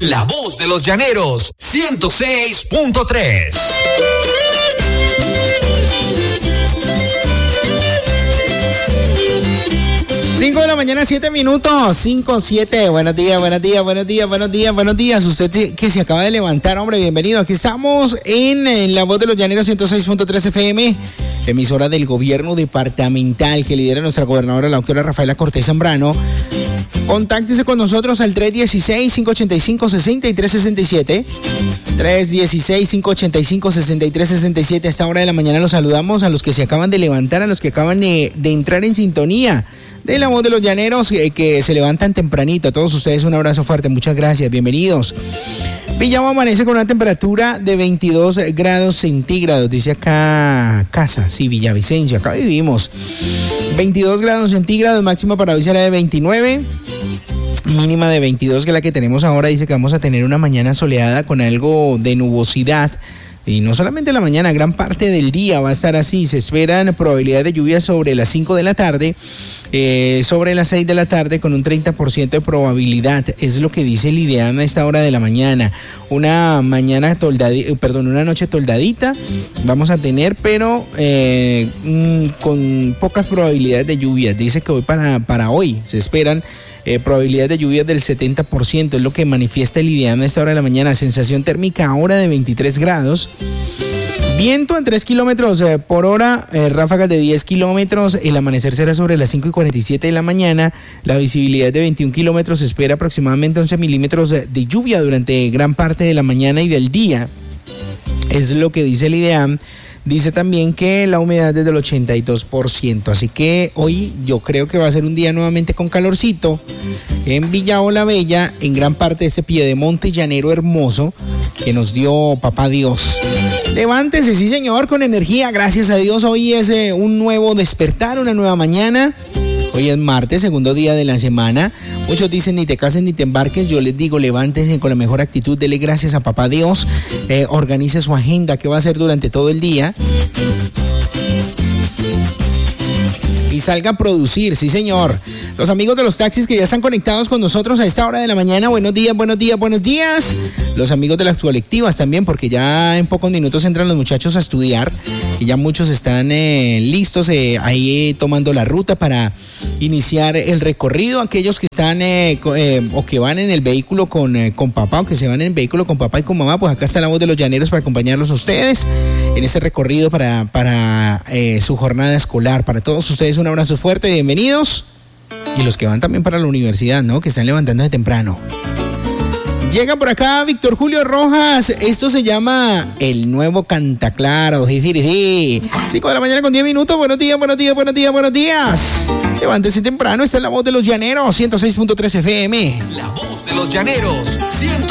La voz de los llaneros, 106.3. 5 de la mañana, 7 minutos, 5, 7, buenos días. Usted que se acaba de levantar, hombre, bienvenido. Aquí estamos en La Voz de los Llaneros, 106.3 FM, emisora del gobierno departamental que lidera nuestra gobernadora, la doctora Rafaela Cortés Zambrano. Contáctese con nosotros al 316-585-6367. 316-585-6367. A esta hora de la mañana los saludamos a los que se acaban de levantar, a los que acaban de entrar en sintonía de La Voz de los Llaneros, que se levantan tempranito. A todos ustedes un abrazo fuerte, muchas gracias, bienvenidos. Villamo amanece con una temperatura de 22 grados centígrados, dice acá Casa, sí, Villavicencio, acá vivimos. 22 grados centígrados, máxima para hoy será de 29, mínima de 22, que es la que tenemos ahora. Dice que vamos a tener una mañana soleada con algo de nubosidad. Y no solamente la mañana, gran parte del día va a estar así. Se esperan probabilidades de lluvia sobre las 5 de la tarde, sobre las 6 de la tarde con un 30% de probabilidad. Es lo que dice el IDEAM a esta hora de la mañana. Una noche toldadita vamos a tener, pero con pocas probabilidades de lluvia. Dice que hoy para hoy se esperan probabilidad de lluvia del 70%, es lo que manifiesta el IDEAM a esta hora de la mañana. Sensación térmica ahora de 23 grados. Viento a 3 kilómetros por hora, ráfagas de 10 kilómetros. El amanecer será sobre las 5:47 de la mañana. La visibilidad de 21 kilómetros. Se espera aproximadamente 11 milímetros de lluvia durante gran parte de la mañana y del día. Es lo que dice el IDEAM. Dice también que la humedad es del 82%, así que hoy yo creo que va a ser un día nuevamente con calorcito en Villao la Bella, en gran parte de ese piedemonte llanero hermoso que nos dio Papá Dios. Levántese, sí señor, con energía, gracias a Dios. Hoy es un nuevo despertar, una nueva mañana. Hoy es martes, segundo día de la semana. Muchos dicen ni te cases ni te embarques. Yo les digo, levántense con la mejor actitud, dele gracias a Papá Dios, organice su agenda, qué va a hacer durante todo el día. Y salga a producir, sí señor. Los amigos de los taxis que ya están conectados con nosotros a esta hora de la mañana, buenos días. Los amigos de las colectivas también, porque ya en pocos minutos entran los muchachos a estudiar y ya muchos están listos ahí tomando la ruta para iniciar el recorrido. Aquellos que están o que van en el vehículo con papá, o que se van en el vehículo con papá y con mamá, pues acá está La Voz de los Llaneros para acompañarlos a ustedes en este recorrido para su jornada escolar. Para todos ustedes un abrazo fuerte, bienvenidos. Y los que van también para la universidad, ¿no? Que están levantando de temprano. Llega por acá Víctor Julio Rojas. Esto se llama El Nuevo Cantaclaro. 5 de la mañana con 10 minutos. Buenos días. Levántese temprano. Esta es La Voz de los Llaneros, 106.3 FM. La Voz de los Llaneros, 106.3.